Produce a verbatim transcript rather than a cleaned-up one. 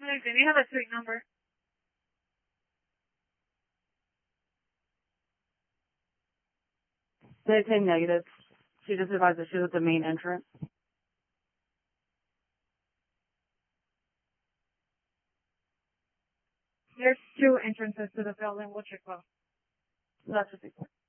Okay, do you have a suite number? They say negative. She just advised that she's at the main entrance. There's two entrances to the building. What's your call? That's fifty-four.